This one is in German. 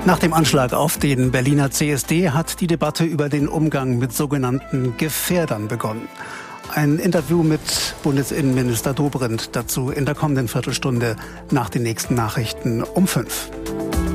Nach dem Anschlag auf den Berliner CSD hat die Debatte über den Umgang mit sogenannten Gefährdern begonnen. Ein Interview mit Bundesinnenminister Dobrindt dazu in der kommenden Viertelstunde nach den nächsten Nachrichten um 5.